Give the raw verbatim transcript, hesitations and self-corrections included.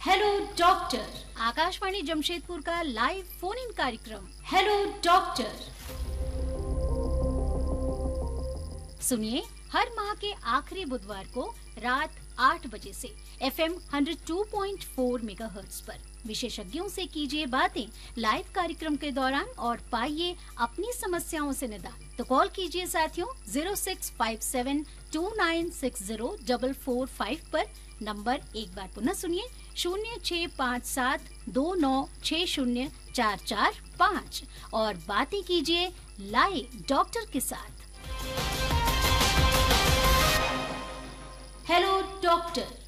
Hello doctor, Akashvani Jamshedpur का live phone in कार्यक्रम। Hello doctor, सुनिए हर माह के आखिरी बुधवार को रात आठ बजे से एफएम एक सौ दो पॉइंट चार मेगाहर्ट्ज पर विशेषज्ञों से कीजिए बातें लाइव कार्यक्रम के दौरान और पाइए अपनी समस्याओं से निदान। तो कॉल कीजिए साथियों zero six five seven to nine six zero double four five पर। नंबर एक बार पुनः सुनिए, शून्य छः पाँच सात दो नौ छः शून्य चार चार पाँच और बातें कीजिए लाइव डॉक्टर के साथ। Hello doctor.